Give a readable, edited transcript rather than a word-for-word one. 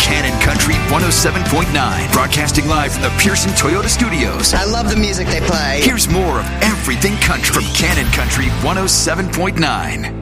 Cannon Country 107.9. Broadcasting live from the Pearson Toyota Studios. I love the music they play. Here's more of everything country from Cannon Country 107.9.